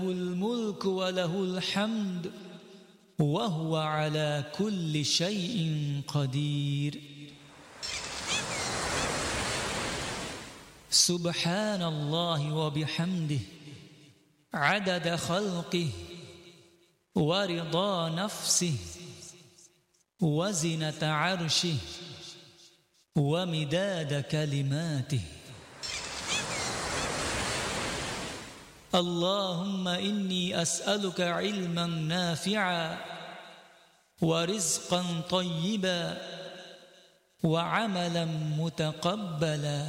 الملك وله الحمد وهو على كل شيء قدير. سبحان الله وبحمده عدد خلقه ورضا نفسه وزنة عرشه ومداد كلماته. اللهم إني أسألك علما نافعا ورزقا طيبا وعملا متقبلا.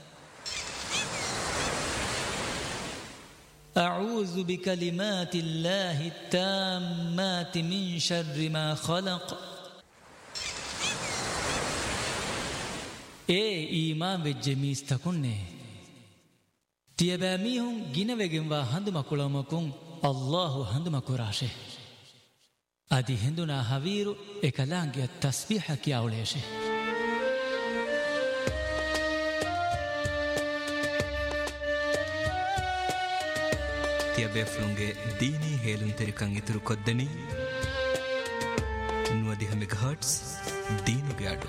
أعوذ بكلمات الله التامات من شر ما خلق. إيمان بجميس تكونه තියබෑමීහුන් ගිනවගෙන්වා හඳුමකුළමකුන් අල්له හඳුමකුරාශේ. අධි හිඳුනා හවීරු එකලාන්ගේ තස්බිහ කියාවලේශේ. තියබෑෆලුන්ගේ දීනී හේලුන් තෙරිකං ඉතුරු කොද්දනී නුවදිහමිග හට්ස් දීනුගේ අඩු.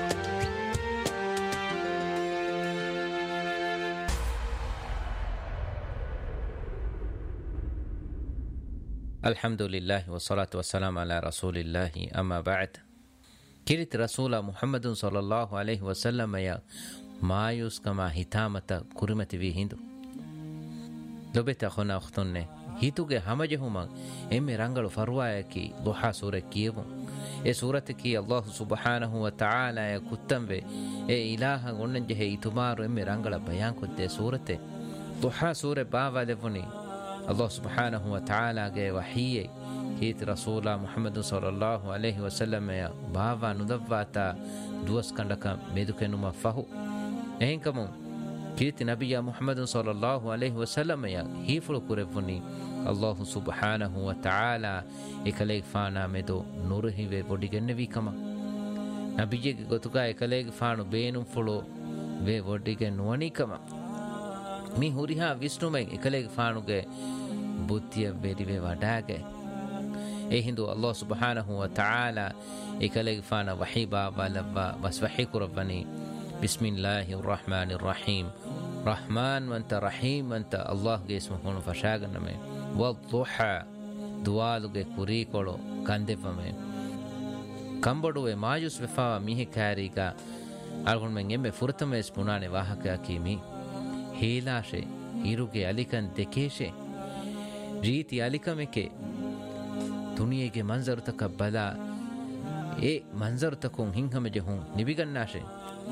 الحمد لله والصلاة والسلام على رسول الله أما بعد. كريت رسول محمد صلى الله عليه وسلم يا مايوس كما هتامة كرمت في هندو لبت أخونا أختنه هيتوغي همجهما إمي رنگل فروايكي ضحى سورة كيبو سورة كي الله سبحانه وتعالى كتن به إله غننجه إتمار إمي رنگل بيان كده سورة ضحى سورة باوا لفني الله سبحانه وتعالى جاء وحي كيت رسول محمد صلى الله عليه وسلم يا بابا ندفعتا دوس كندك ميدك نما فهو إنكم كيت نبي محمد صلى الله عليه وسلم يا هيفل كرفني الله سبحانه وتعالى إكليك فانا ميدو نوره في بوديجن في كما نبيك قطعا إكليك فانو بينم فلو في بوديجن وني كما مي هوريها ويشنو مي إكليك فانو के बुद्धिय बेरिवे वडागे ए हिंदू अल्लाह सुब्हानहु व तआला एकले फाना वही बाबा लब्बा बस वही कुरबनी बिस्मिल्लाहिर रहमानिर रहीम रहमान वंत रहीम वंत अल्लाह के इसम होनो फशागन में वद्दुहा दुआलु के कुरी कोलो कंदेव में कंबडुवे मायुस वेफा मिहि कारिगा अलगुन में एमे फुरतमे स्पुनाने वाहका कीमी हेलाशे हिरुगे अलिकन देकेशे रीति अलिकमे के दुनिया के मंजर तक बला ए मंजर तक हिंगम जहूं निबिगन्नाशे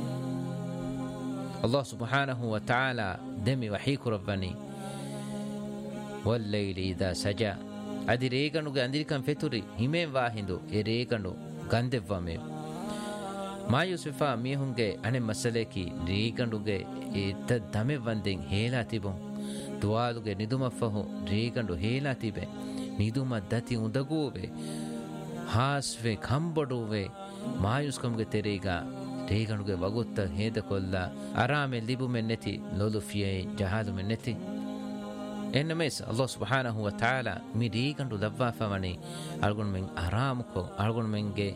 अल्लाह सुब्हानहु व तआला दमी वही कुरबनी वल्लैलि इदा सजा अदि रेगनुगे अंदिरिकम फेतुरी हिमे वाहिंदो ए रेगनु गंदेव्वमे मायुसफा मिहुंगे अने मसले की रेगनुगे ए त दमे वंदिं हेला तिबो दुआलुगे निदुमफहु रेगंडु हेला तिबे निदुम दति उदगुवे हास्वे खंबडुवे मायुस्कमगे तेरेगा रेगंडुगे वगुत्त हेद कोल्ला आरामे लिबुमे नेति लोलुफिये जहादुमे नेति एनमेस अल्लाह सुब्हानहु व तआला मि रेगंडु लव्वाफवनी अलगुन में आरामको अलगुन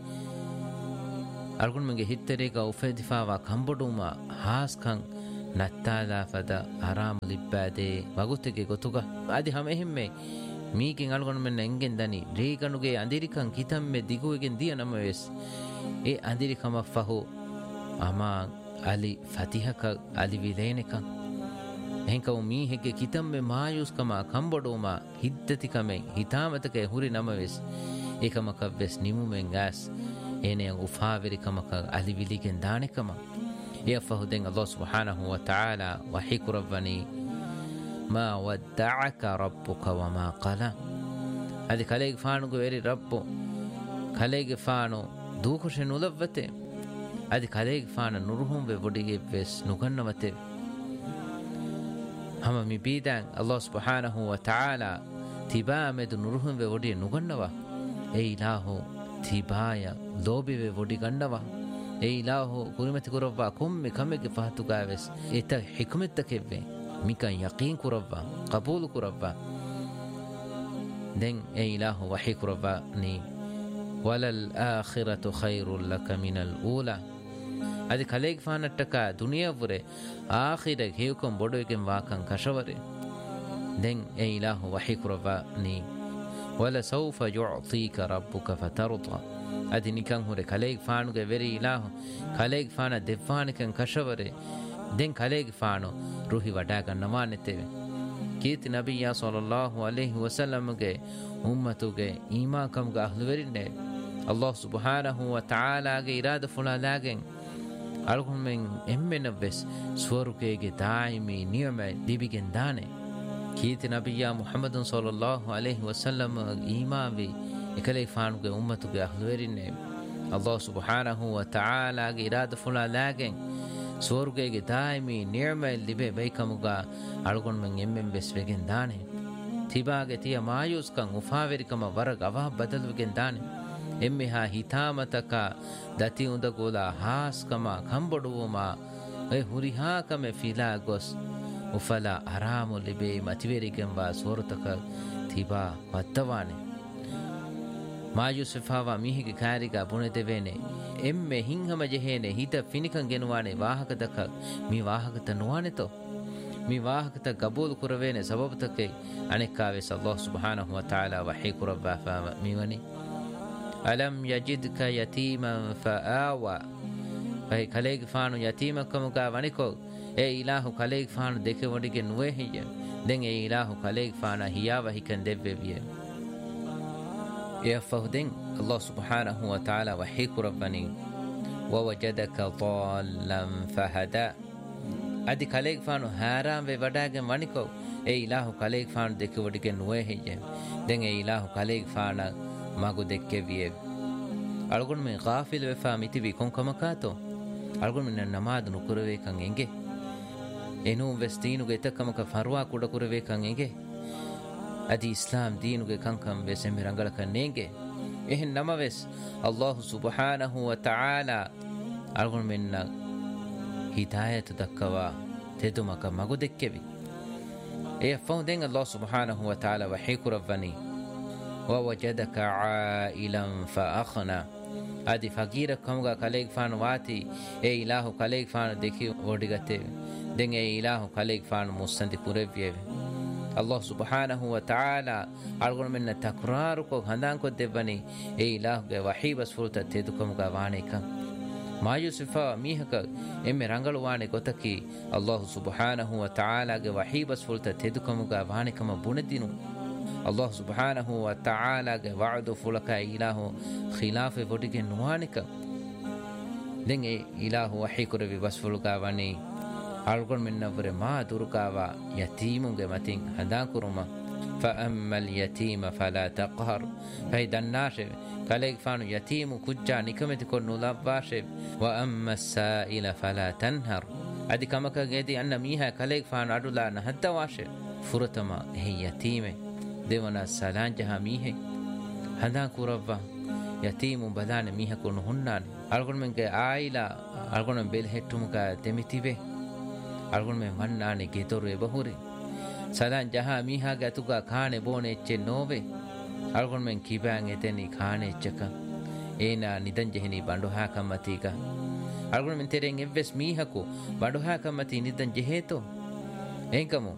मेंगे हित्तेरेगा उफेदिफावा खंबडुमा हास्कं नत्ताला फदा आराम लिब्बादे वगुत्तेगे गोतुगा आदि हम एहिम्मे मीकिन अलगुन मेन एंगेन दनी रेगनुगे अंदिरिकं कितम्मे दिगुवेगेन दिय नमवेस ए अंदिरिकम फहु अमा अली फतिहक अली विलेनेकं එහෙකව මීහෙගේ කිතම්මේ මායුස්කම කම්බඩෝම හිද්දතිකමෙන් හිතාමතකේ හුරි නමවෙස් ඒකමක වෙස් නිමුමෙන් ඇස් එනේ උෆාවිරිකමක අලිවිලිගෙන් දානෙකම يفهدين الله سبحانه وتعالى وحيك ربني ما ودعك ربك وما قلى هذه خليك فانو غير رب خليك فانو دوخش نولبته هذه خليك فان نورهم بوديگه بس نغنوته هم مي بيدان الله سبحانه وتعالى تبا مد نورهم بودي نغنوا اي الهو تبايا لوبي بودي غنوا اي الهو كرمت كروا كم كمك فاتو غاوس ايت حكمت كيف ميكا يقين كروا قبول كروا den e ilahu wahi kurawani walal akhiratu khairul laka minal ula adi kaleg fanattaka duniya vure akhira heyukum bodoyken wakan kashaware den e ilahu wahi kurawani wala sawfa yu'tika rabbuka fatarda adi nikan hure kaleg fanuge veri ilahu kaleg fana devvaniken kashaware den kaleg fano ruhi wada gannawa neteve kiti nabiyya sallallahu alaihi wasallam ge ummatuge iman kam ga ahluwerinne Allah subhanahu wa ta'ala ge irada fulalagen algun men emmenabes swarukege daimi niyama dibigen dane kiti nabiyya muhammadun sallallahu alaihi wasallam iman vi ekale fanuge ummatuge ahluwerinne Allah subhanahu wa ta'ala ge irada fulalagen swarugege daimi niyama libe beikamuga algun men emmen bes vegen dane tibage tiya mayus kan ufaverikama warag awah badalwegen dane emme ha hitamataka dati unda gola haas kama kamboduma e huriha kame fila gos ufala aramu libe mativerigen wa swarutaka tiba wattawane ಮಾಯುಸುಫಾವಾ ಮೀಹಿಗೆ ಕಾರಿಗ ಬುಣೆದೆವೇನೆ ಎಮ್ಮೆ ಹಿಂಹಮ ಜೆಹೇನೆ ಹಿತ ಫಿನಿಕಂ ಗೆನುವಾನೆ ವಾಹಕದಕ ಮೀ ವಾಹಕತ ನುವಾನೆತೋ ಮೀ ವಾಹಕತ ಕಬೂಲ್ ಕುರವೇನೆ ಸಬಬತಕೆ ಅನೆಕ್ಕಾವೆ ಅಲ್ಲಾಹ್ ಸುಬ್ಹಾನಹು ವ ತಆಲಾ ವಹಿ ಕುರಬ್ಬಾ ಫಾಮ ಮೀವನಿ ಅಲಂ ಯಜಿದ್ಕ ಯತೀಮನ್ ಫಆವಾ ಫೈ ಕಲೇಗ ಫಾನು ಯತೀಮಕಮುಗ ವನಿಕೋ ಎ ಇಲಾಹು ಕಲೇಗ ಫಾನು ದೆಕೆ ವಡಿಗೆ ನುವೆ ಹಿಯ ದೆನ್ ಎ ಇಲಾಹು ಕಲೇಗ ಫಾನ ಹಿಯಾವ ಹಿಕನ್ ದೆವ್ವೆವಿಯೆ يفهدين الله سبحانه وتعالى وحيك ربني ووجدك ضالا فهدى ادي كليك فانو هارام وي وඩාගෙන් වනිකෝ ඒ ඉලාහු කලේක් ෆානු දෙක වඩිගෙන් නොවේ හිජෙ දැන් ඒ ඉලාහු කලේක් ෆාන මගු දෙක්කේ විය අල්ගොන් මේ ගාෆිල් වෙෆා මිතිවි කොන්කමකාතෝ අල්ගොන් මෙන්න නමාද නුකරවේ කන් එංගේ එනු වෙස්තීනුගේ තකමක ෆරුවා කුඩ කුරවේ කන් එංගේ adi islam deenuge kankam vesem rangala kannenge ehen namaves Allah subhanahu wa ta'ala algon menna hidayat dakkawa tedumaka magu dekkevi e fawden Allah subhanahu wa ta'ala wa hikuravani wa wajadaka ailan fa akhna adi fakira kamuga kaleg fan wati e ilahu kaleg fan dekhi odigate den e ilahu kaleg fan musandi kurevye Allah subhanahu wa ta'ala algon menna takraru ko handan ko devani e ilahu ge wahi bas furta tedukum ga wanika ma yusufa mihaka emme rangalu wane gotaki Allah subhanahu wa ta'ala ge wahi bas furta tedukum ga wanika ma bunedinu Allah subhanahu wa ta'ala ge wa'du fulaka ilahu khilaf vodige nuwanika den e ilahu wahi kurvi bas fulga wani algon minnavre ma durkawa yatimunge matin hada kuruma fa ammal yatima fala taqhar fay dannashe kaleg fanu yatimu kujja nikameti konnu labwashe wa amma as-sa'ila fala tanhar adi kamaka gedi anna miha kaleg fanu adula na hadda washe furatama he yatime devana salan jaha mihe hada kurava yatimu badane miha konnu hunnane algon menge aila algon bel hettumuka demitibe algon men wannane getoru e bahuri sadan jaha miha gatuga khane bone ecche nove algon men kiban eteni khane echka ena nidan jehini bandu ha kamatiga algon men tereng evves miha ko bandu ha kamati nidan jeheto enkamu